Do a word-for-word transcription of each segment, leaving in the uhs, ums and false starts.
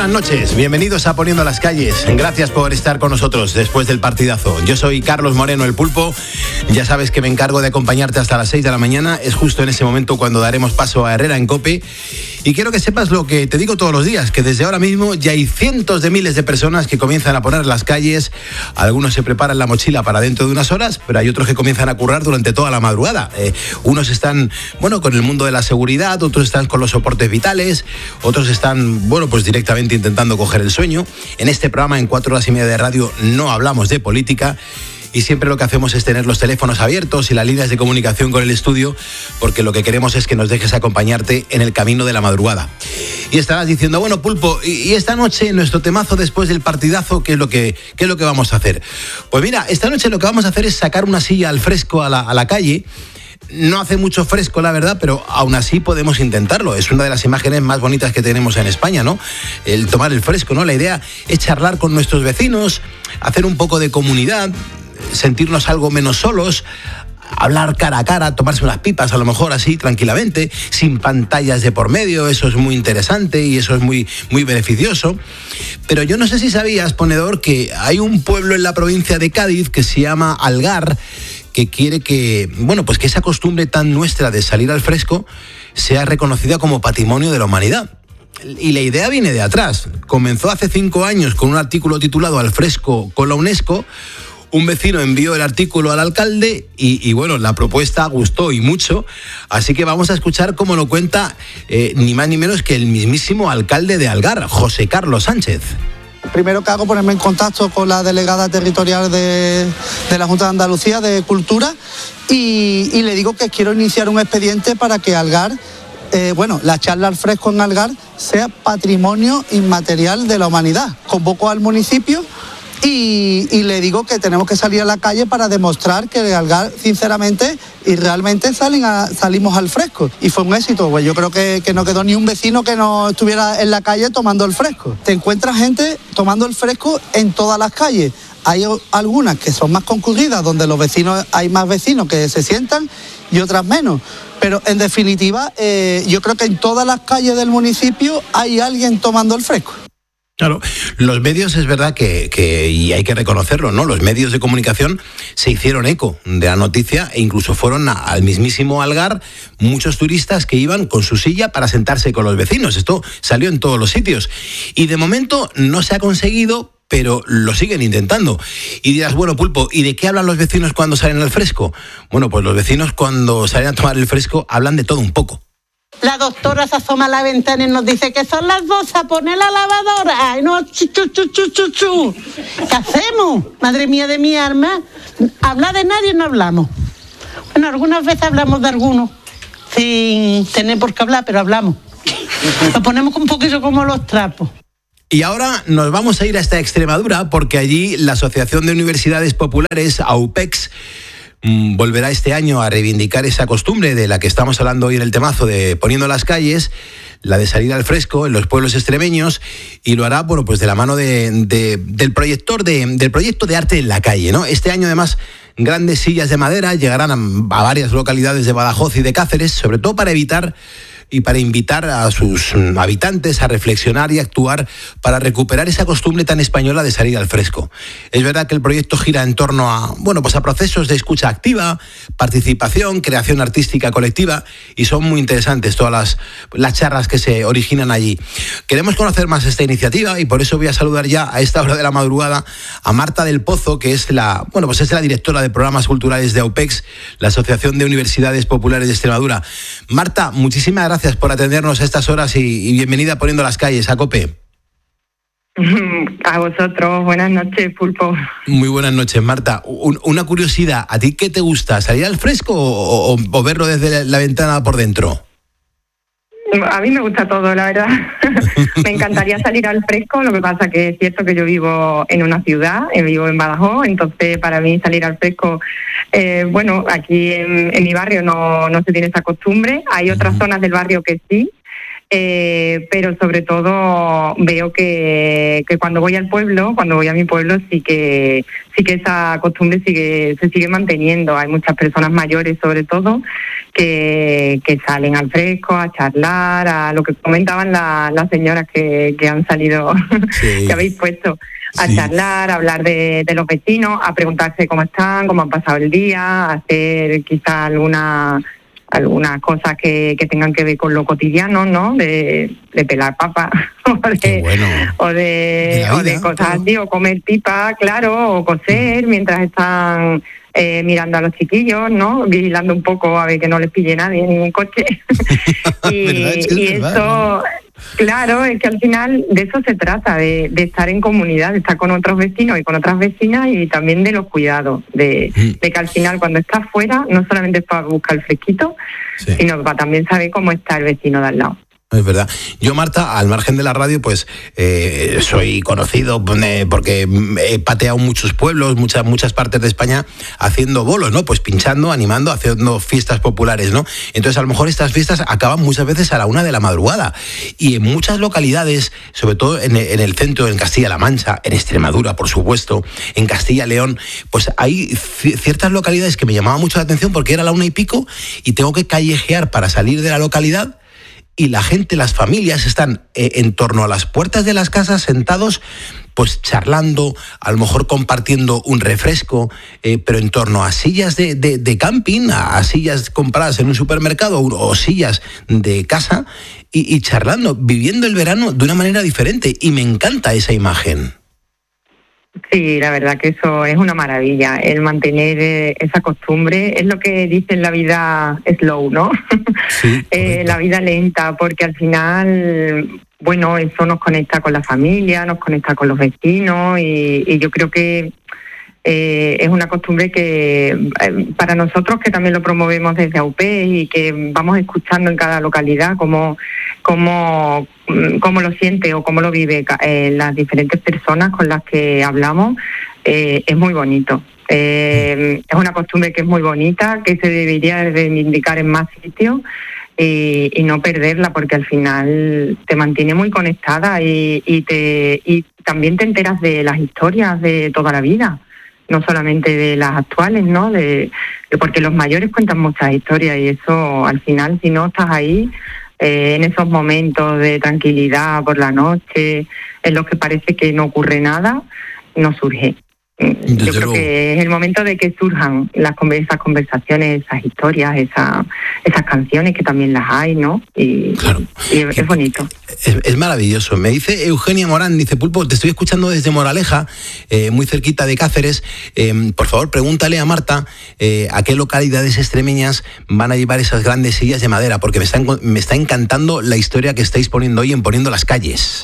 noches, bienvenidos a Poniendo las Calles. Gracias por estar con nosotros después del partidazo. Yo soy Carlos Moreno, el Pulpo. Ya sabes que me encargo de acompañarte hasta las seis de la mañana. Es justo en ese momento cuando daremos paso a Herrera en COPE. Y quiero que sepas lo que te digo todos los días, que desde ahora mismo ya hay cientos de miles de personas que comienzan a poner las calles. Algunos se preparan la mochila para dentro de unas horas, pero hay otros que comienzan a currar durante toda la madrugada. Eh, unos están, bueno, con el mundo de la seguridad, otros están con los soportes vitales, otros están, bueno, pues directamente intentando coger el sueño. En este programa, en cuatro horas y media de radio, no hablamos de política. Y siempre lo que hacemos es tener los teléfonos abiertos y las líneas de comunicación con el estudio, porque lo que queremos es que nos dejes acompañarte en el camino de la madrugada. Y estarás diciendo, bueno, Pulpo, y esta noche nuestro temazo después del partidazo, ¿qué es lo que, qué es lo que vamos a hacer? Pues mira, esta noche lo que vamos a hacer es sacar una silla al fresco a la, a la calle. No hace mucho fresco, la verdad, pero aún así podemos intentarlo. Es una de las imágenes más bonitas que tenemos en España, ¿no? El tomar el fresco, ¿no? La idea es charlar con nuestros vecinos, hacer un poco de comunidad, sentirnos algo menos solos, hablar cara a cara, tomarse unas pipas a lo mejor así tranquilamente, sin pantallas de por medio. Eso es muy interesante y eso es muy, muy beneficioso. Pero yo no sé si sabías, ponedor, que hay un pueblo en la provincia de Cádiz que se llama Algar, que quiere que, bueno, pues que esa costumbre tan nuestra de salir al fresco sea reconocida como patrimonio de la humanidad. Y la idea viene de atrás. Comenzó hace cinco años con un artículo titulado Al fresco con la UNESCO. Un vecino envió el artículo al alcalde y, y bueno, la propuesta gustó y mucho. Así que vamos a escuchar cómo lo cuenta eh, ni más ni menos que el mismísimo alcalde de Algar, José Carlos Sánchez. Primero que hago ponerme en contacto con la delegada territorial de, de la Junta de Andalucía de Cultura y, y le digo que quiero iniciar un expediente para que Algar, eh, bueno, la charla al fresco en Algar sea patrimonio inmaterial de la humanidad. Convoco al municipio y, y le digo que tenemos que salir a la calle para demostrar que Algar, sinceramente y realmente salen a, salimos al fresco. Y fue un éxito, pues yo creo que, que no quedó ni un vecino que no estuviera en la calle tomando el fresco. Te encuentras gente tomando el fresco en todas las calles. Hay algunas que son más concurridas, donde los vecinos, hay más vecinos que se sientan y otras menos. Pero en definitiva, eh, yo creo que en todas las calles del municipio hay alguien tomando el fresco. Claro, los medios es verdad que, que, y hay que reconocerlo, ¿no? Los medios de comunicación se hicieron eco de la noticia e incluso fueron a, al mismísimo Algar muchos turistas que iban con su silla para sentarse con los vecinos. Esto salió en todos los sitios. Y de momento no se ha conseguido, pero lo siguen intentando. Y dirás, bueno, Pulpo, ¿y de qué hablan los vecinos cuando salen al fresco? Bueno, pues los vecinos cuando salen a tomar el fresco hablan de todo un poco. La doctora se asoma a la ventana y nos dice que son las dos a poner la lavadora. Ay, no, chu, chu, chu, chu, chu, chu. ¿Qué hacemos? Madre mía de mi alma. Hablar de nadie no hablamos. Bueno, algunas veces hablamos de algunos, sin tener por qué hablar, pero hablamos. Nos ponemos un poquito como los trapos. Y ahora nos vamos a ir hasta Extremadura, porque allí la Asociación de Universidades Populares, AUPEX, volverá este año a reivindicar esa costumbre de la que estamos hablando hoy en el temazo de Poniendo las Calles, la de salir al fresco en los pueblos extremeños, y lo hará, bueno, pues de la mano de, de, del proyector de, del proyecto de arte en la calle, ¿no? Este año, además, grandes sillas de madera llegarán a, a varias localidades de Badajoz y de Cáceres, sobre todo para evitar y para invitar a sus habitantes a reflexionar y actuar para recuperar esa costumbre tan española de salir al fresco. Es verdad que el proyecto gira en torno a, bueno, pues a procesos de escucha activa, participación, creación artística colectiva, y son muy interesantes todas las, las charlas que se originan allí. Queremos conocer más esta iniciativa y por eso voy a saludar ya a esta hora de la madrugada a Marta del Pozo, que es la, bueno, pues es la directora de programas culturales de AUPEX, la Asociación de Universidades Populares de Extremadura. Marta, muchísimas gracias Gracias por atendernos a estas horas y, y bienvenida a Poniendo las Calles, a COPE. A vosotros, buenas noches, Pulpo. Muy buenas noches, Marta. Un, una curiosidad, ¿a ti qué te gusta? ¿Salir al fresco o, o, o verlo desde la, la ventana por dentro? A mí me gusta todo, la verdad. Me encantaría salir al fresco, lo que pasa que es cierto que yo vivo en una ciudad, vivo en Badajoz, entonces para mí salir al fresco, eh, bueno, aquí en, en mi barrio no, no se tiene esa costumbre, hay otras uh-huh. zonas del barrio que sí, Eh, pero sobre todo veo que, que cuando voy al pueblo, cuando voy a mi pueblo, sí que sí que esa costumbre sigue se sigue manteniendo. Hay muchas personas mayores, sobre todo, que, que salen al fresco a charlar, a lo que comentaban la, las señoras que, que han salido, sí. que habéis puesto, a sí. charlar, a hablar de, de los vecinos, a preguntarse cómo están, cómo han pasado el día, a hacer quizá alguna... algunas cosas que, que tengan que ver con lo cotidiano, ¿no? De, de pelar papas o de, bueno. o de, de vida, o de cosas claro. así, o comer pipa, claro, o coser mientras están eh, mirando a los chiquillos, ¿no? Vigilando un poco a ver que no les pille nadie en ningún coche. y es que es y eso... Claro, es que al final de eso se trata, de, de estar en comunidad, de estar con otros vecinos y con otras vecinas, y también de los cuidados, de, de que al final cuando estás fuera no solamente es para buscar el fresquito, sí. sino para también saber cómo está el vecino de al lado. Es verdad. Yo, Marta, al margen de la radio, pues eh, soy conocido eh, porque he pateado muchos pueblos, muchas muchas partes de España haciendo bolos, ¿no? Pues pinchando, animando, haciendo fiestas populares, ¿no? Entonces, a lo mejor estas fiestas acaban muchas veces a la una de la madrugada. Y en muchas localidades, sobre todo en, en el centro, en Castilla-La Mancha, en Extremadura, por supuesto, en Castilla-León, pues hay c- ciertas localidades que me llamaban mucho la atención porque era la una y pico y tengo que callejear para salir de la localidad. Y la gente, las familias están eh, en torno a las puertas de las casas sentados, pues charlando, a lo mejor compartiendo un refresco, eh, pero en torno a sillas de, de, de camping, a, a sillas compradas en un supermercado o, o sillas de casa y, y charlando, viviendo el verano de una manera diferente. Y me encanta esa imagen. Sí, la verdad que eso es una maravilla, el mantener eh, esa costumbre, es lo que dicen la vida slow, ¿no? Sí, eh, la vida lenta, porque al final, bueno, eso nos conecta con la familia, nos conecta con los vecinos y, y yo creo que eh, es una costumbre que eh, para nosotros, que también lo promovemos desde A U P E y que vamos escuchando en cada localidad cómo, cómo, cómo lo siente o cómo lo vive eh, las diferentes personas con las que hablamos, eh, es muy bonito. Eh, es una costumbre que es muy bonita, que se debería reivindicar en más sitios y, y no perderla, porque al final te mantiene muy conectada y, y, te, y también te enteras de las historias de toda la vida, no solamente de las actuales, ¿no? De, de porque los mayores cuentan muchas historias y eso al final, si no estás ahí, eh, en esos momentos de tranquilidad por la noche, en los que parece que no ocurre nada, no surge. Desde Yo creo luego. que es el momento de que surjan las esas conversaciones, esas historias, esa, esas canciones que también las hay, ¿no? Y, claro. y es, es bonito. Es, es maravilloso. Me dice Eugenia Morán, dice, Pulpo, te estoy escuchando desde Moraleja, eh, muy cerquita de Cáceres. Eh, por favor, pregúntale a Marta eh, a qué localidades extremeñas van a llevar esas grandes sillas de madera, porque me está, me está encantando la historia que estáis poniendo hoy en Poniendo las Calles.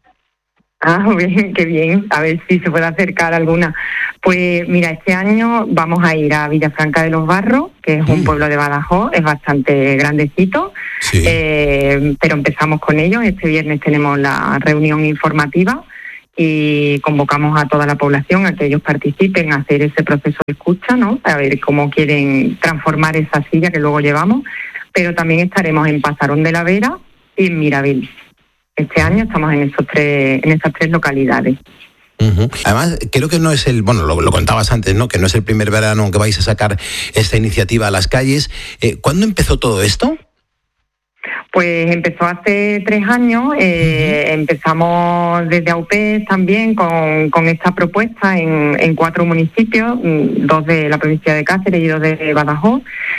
Ah, bien, qué bien. A ver si se puede acercar alguna. Pues mira, este año vamos a ir a Villafranca de los Barros, que es un mm. pueblo de Badajoz, es bastante grandecito, sí. eh, pero empezamos con ellos. Este viernes tenemos la reunión informativa y convocamos a toda la población a que ellos participen, a hacer ese proceso de escucha, ¿no? A ver cómo quieren transformar esa silla que luego llevamos. Pero también estaremos en Pasarón de la Vera y en Mirabel. Este año estamos en esos tres, en esas tres localidades. Uh-huh. Además, creo que no es el, bueno, lo, lo contabas antes, ¿no? Que no es el primer verano que vais a sacar esta iniciativa a las calles. Eh, ¿Cuándo empezó todo esto? Pues empezó hace tres años, eh, uh-huh. empezamos desde A U P E también con, con esta propuesta en, en cuatro municipios, dos de la provincia de Cáceres y dos de Badajoz.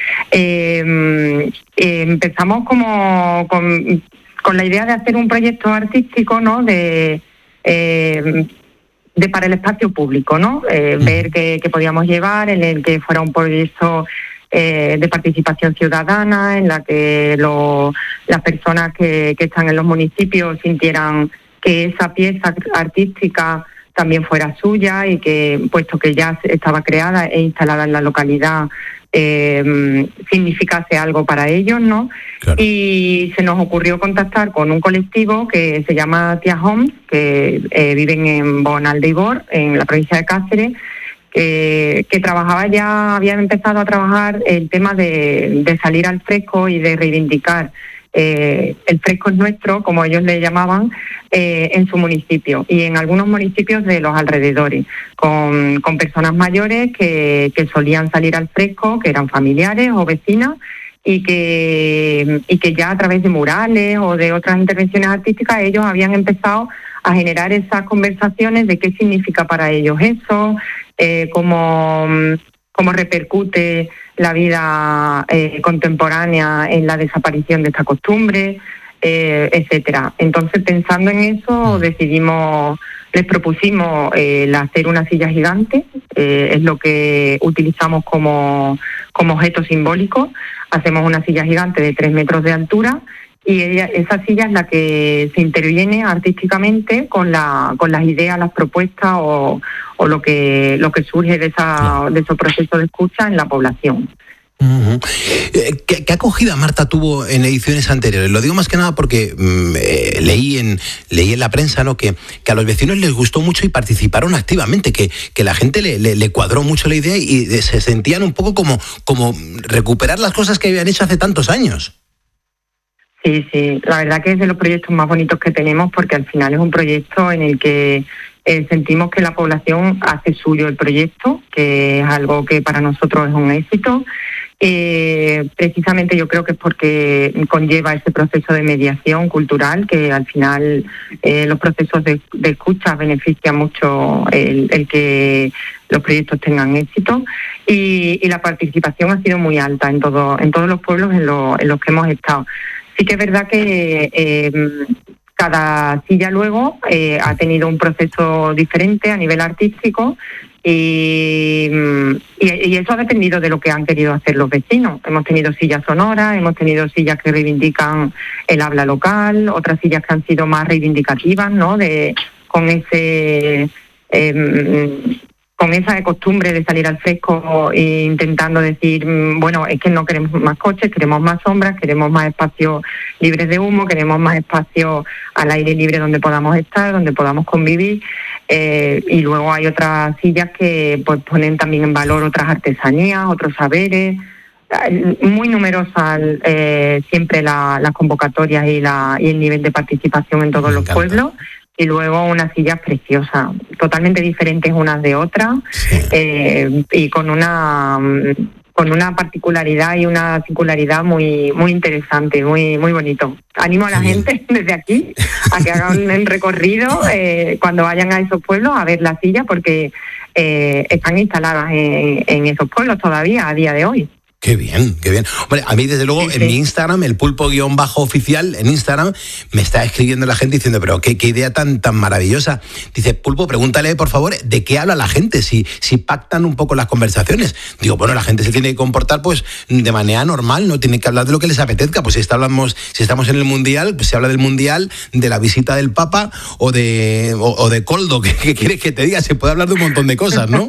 Eh, eh, empezamos como con... con la idea de hacer un proyecto artístico, ¿no? De, eh, de para el espacio público, ¿no? Eh, mm. Ver qué, qué podíamos llevar, en el que fuera un proyecto eh, de participación ciudadana, en la que lo, las personas que, que están en los municipios sintieran que esa pieza artística también fuera suya y que, puesto que ya estaba creada e instalada en la localidad, Eh, significase algo para ellos, ¿no? Claro. Y se nos ocurrió contactar con un colectivo que se llama Tia Homes, que eh, viven en Bonaldeibor, en la provincia de Cáceres, que, que trabajaba ya, habían empezado a trabajar el tema de, de salir al fresco y de reivindicar eh, el fresco es nuestro, como ellos le llamaban, eh, en su municipio y en algunos municipios de los alrededores, con, con personas mayores que, que solían salir al fresco, que eran familiares o vecinas, y que, y que ya a través de murales o de otras intervenciones artísticas ellos habían empezado a generar esas conversaciones de qué significa para ellos eso, eh, cómo, cómo repercute la vida eh, contemporánea en la desaparición de esta costumbre, eh, etcétera. Entonces, pensando en eso, decidimos, les propusimos eh, el hacer una silla gigante, eh, es lo que utilizamos como, como objeto simbólico. Hacemos una silla gigante de tres metros de altura y ella, esa silla es la que se interviene artísticamente con la con las ideas, las propuestas o, o lo que lo que surge de esa de esos procesos de escucha en la población. Uh-huh. ¿Qué, ¿Qué acogida, Marta, tuvo en ediciones anteriores? Lo digo más que nada porque mmm, eh, leí en leí en la prensa, ¿no?, que, que a los vecinos les gustó mucho y participaron activamente, que, que la gente le, le, le cuadró mucho la idea y se sentían un poco como, como recuperar las cosas que habían hecho hace tantos años. Sí, sí, la verdad que es de los proyectos más bonitos que tenemos porque al final es un proyecto en el que eh, sentimos que la población hace suyo el proyecto, que es algo que para nosotros es un éxito. Eh, precisamente yo creo que es porque conlleva ese proceso de mediación cultural que al final eh, los procesos de, de escucha benefician mucho el, el que los proyectos tengan éxito y, y la participación ha sido muy alta en todo en todos los pueblos en, lo, en los que hemos estado. Sí que es verdad que eh, cada silla luego eh, ha tenido un proceso diferente a nivel artístico y, y, y eso ha dependido de lo que han querido hacer los vecinos. Hemos tenido sillas sonoras, hemos tenido sillas que reivindican el habla local, otras sillas que han sido más reivindicativas, ¿no?, de con ese eh, con esa costumbre de salir al fresco e intentando decir, bueno, es que no queremos más coches, queremos más sombras, queremos más espacios libres de humo, queremos más espacios al aire libre donde podamos estar, donde podamos convivir. Eh, y luego hay otras sillas que pues ponen también en valor otras artesanías, otros saberes. Muy numerosas eh, siempre la, las convocatorias y, la, y el nivel de participación en todos los pueblos. Y luego unas sillas preciosas, totalmente diferentes unas de otras, sí. eh, y con una con una particularidad y una singularidad muy muy interesante, muy muy bonito. Animo a la Bien. gente desde aquí a que hagan el recorrido eh, cuando vayan a esos pueblos a ver las sillas, porque eh, están instaladas en, en esos pueblos todavía a día de hoy. Qué bien, qué bien. Hombre, a mí desde luego sí, en sí. mi Instagram, el pulpo guión bajo oficial, en Instagram, me está escribiendo la gente diciendo, pero qué, qué idea tan, tan maravillosa. Dice, Pulpo, pregúntale, por favor, ¿de qué habla la gente? Si, si pactan un poco las conversaciones. Digo, bueno, la gente se tiene que comportar pues de manera normal, no tiene que hablar de lo que les apetezca. Pues si estamos, si estamos en el Mundial, pues se habla del Mundial, de la visita del Papa o de, o, o de Coldo. ¿Qué, qué quieres que te diga? Se puede hablar de un montón de cosas, ¿no?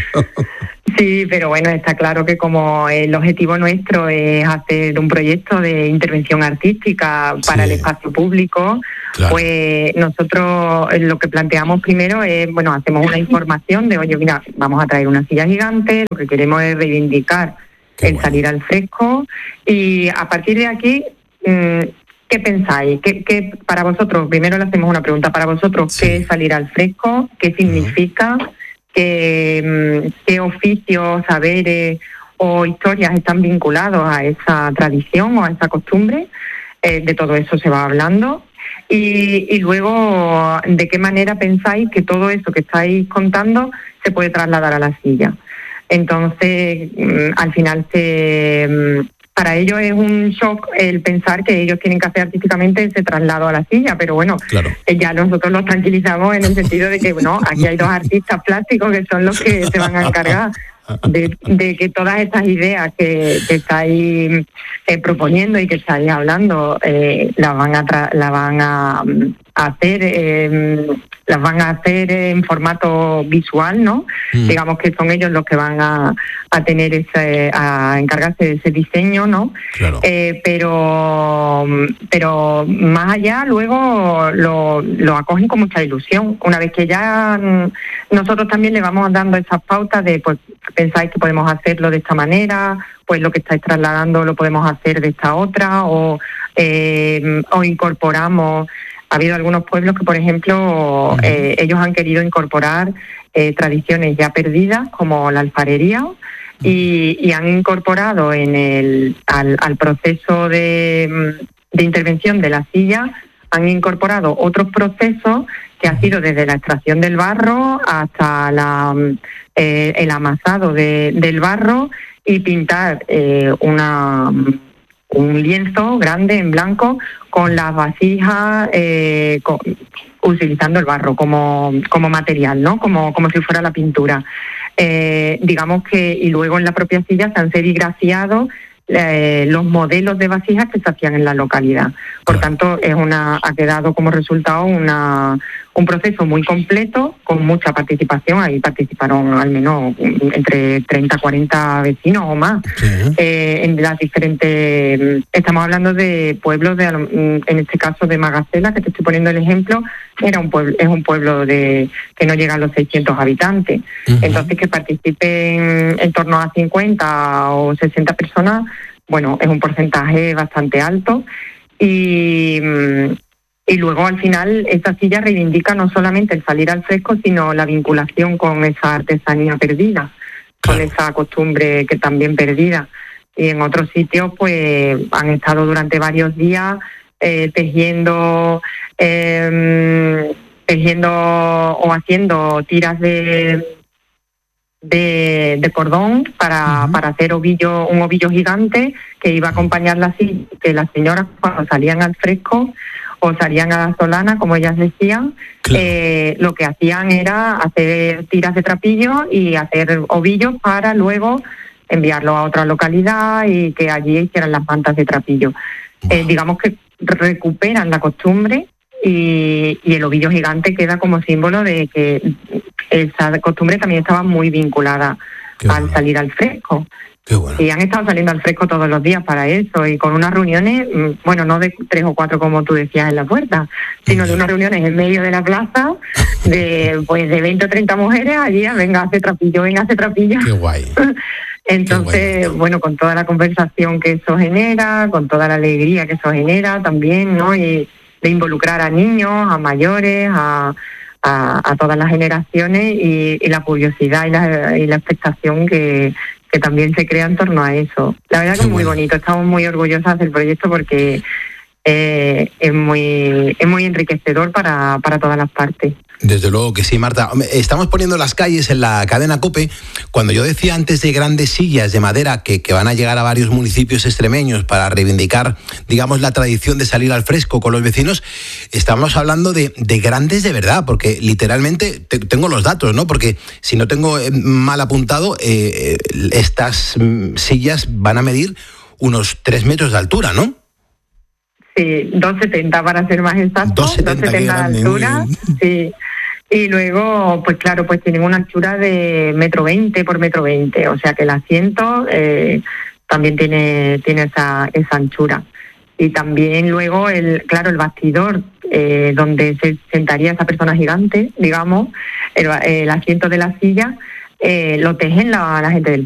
Sí, pero bueno, está claro que como el objetivo nuestro es hacer un proyecto de intervención artística para sí. el espacio público, claro. pues nosotros lo que planteamos primero es, bueno, hacemos una información de, oye, mira, vamos a traer una silla gigante, lo que queremos es reivindicar Qué el bueno. salir al fresco y a partir de aquí, ¿qué pensáis? ¿Qué, qué para vosotros? Primero le hacemos una pregunta, para vosotros, sí. ¿qué es salir al fresco? ¿Qué significa? Uh-huh. ¿Qué, qué oficios, saberes o historias están vinculados a esa tradición o a esa costumbre? Eh, de todo eso se va hablando. Y, y luego, ¿de qué manera pensáis que todo eso que estáis contando se puede trasladar a la silla? Entonces, al final se... Para ellos es un shock el pensar que ellos tienen que hacer artísticamente ese traslado a la silla, pero bueno, claro. ya nosotros los tranquilizamos en el sentido de que, bueno, aquí hay dos artistas plásticos que son los que se van a encargar de, de que todas estas ideas que, que estáis eh, proponiendo y que estáis hablando eh, las van a tra- la van a, a hacer eh, las van a hacer en formato visual, ¿no? Mm. Digamos que son ellos los que van a, a tener ese, a encargarse de ese diseño, ¿no? Claro. Eh, pero, pero más allá luego lo, lo acogen con mucha ilusión. Una vez que ya nosotros también le vamos dando esas pautas de, pues, pensáis que podemos hacerlo de esta manera, pues lo que estáis trasladando lo podemos hacer de esta otra, o eh, o incorporamos. Ha habido algunos pueblos que, por ejemplo, eh, ellos han querido incorporar eh, tradiciones ya perdidas, como la alfarería, y, y han incorporado en el al, al proceso de, de intervención de la silla, han incorporado otros procesos que ha sido desde la extracción del barro hasta la, eh, el amasado de, del barro y pintar eh, una... un lienzo grande en blanco con las vasijas, eh, con, utilizando el barro como, como material, ¿no? Como, como si fuera la pintura. Eh, digamos que, y luego en la propia silla se han serigrafiado eh, los modelos de vasijas que se hacían en la localidad. Por tanto, es una, ha quedado como resultado una, un proceso muy completo, con mucha participación. Ahí participaron al menos entre treinta, cuarenta vecinos o más. Sí. Eh, en las diferentes... Estamos hablando de pueblos, de, en este caso de Magacela, que te estoy poniendo el ejemplo, era un pueblo, es un pueblo de que no llega a los seiscientos habitantes. Uh-huh. Entonces, que participen en torno a cincuenta o sesenta personas, bueno, es un porcentaje bastante alto. Y... Y luego, al final, esta silla reivindica no solamente el salir al fresco, sino la vinculación con esa artesanía perdida, claro, con esa costumbre que también perdida. Y en otros sitios, pues, han estado durante varios días eh, tejiendo, eh, tejiendo o haciendo tiras de, de, de cordón para, uh-huh. para hacer ovillo, un ovillo gigante que iba a acompañar la silla, que las señoras, cuando salían al fresco o salían a la solana, como ellas decían, claro, eh, lo que hacían era hacer tiras de trapillo y hacer ovillos para luego enviarlo a otra localidad y que allí hicieran las mantas de trapillo. Wow. Eh, digamos que recuperan la costumbre y, y el ovillo gigante queda como símbolo de que esa costumbre también estaba muy vinculada Qué al bueno. salir al fresco. Qué bueno. Y han estado saliendo al fresco todos los días para eso, y con unas reuniones, bueno, no de tres o cuatro como tú decías en la puerta, sino de unas reuniones en medio de la plaza, de pues de veinte o treinta mujeres allí, venga, hace trapillo, venga, hace trapillo. Qué guay. Entonces, Qué bueno. bueno, con toda la conversación que eso genera, con toda la alegría que eso genera también, ¿no? Y de involucrar a niños, a mayores, a... A, a todas las generaciones y, y la curiosidad y la, y la expectación que, que también se crea en torno a eso. La verdad que es muy bonito, estamos muy orgullosas del proyecto porque eh, es muy es muy enriquecedor para, para todas las partes. Desde luego que sí, Marta. Estamos poniendo las calles en la cadena COPE. Cuando yo decía antes de grandes sillas de madera que, que van a llegar a varios municipios extremeños para reivindicar, digamos, la tradición de salir al fresco con los vecinos, estamos hablando de, de grandes de verdad, porque literalmente te, tengo los datos, ¿no? Porque si no tengo mal apuntado, eh, estas sillas van a medir unos tres metros de altura, ¿no? Sí, dos setenta para ser más exacto. dos setenta de altura, sí. Y luego, pues claro, pues tienen una anchura de metro veinte por metro veinte, o sea que el asiento eh, también tiene tiene esa esa anchura. Y también luego, el claro, el bastidor eh, donde se sentaría esa persona gigante, digamos, el, el asiento de la silla, eh, lo tejen la, la gente del